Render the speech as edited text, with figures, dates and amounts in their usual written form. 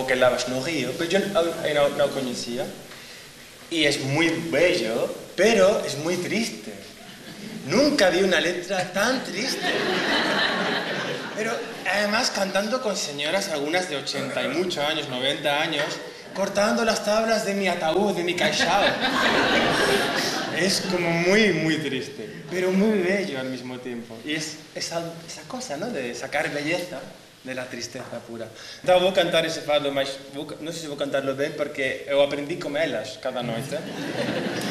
que lavas no río, pero yo no conocía. Y es muy bello, pero es muy triste. Nunca vi una letra tan triste. Pero además cantando con señoras, algunas de 80 y muchos años, 90 años, cortando las tablas de mi ataúd, de mi caixao. Es como muy, muy triste, pero muy bello al mismo tiempo. Y es esa cosa, ¿no?, de sacar belleza de la tristeza pura. Então vou cantar esse fado, mas não sei se vou cantarlo bem, porque eu aprendi com elas cada noite.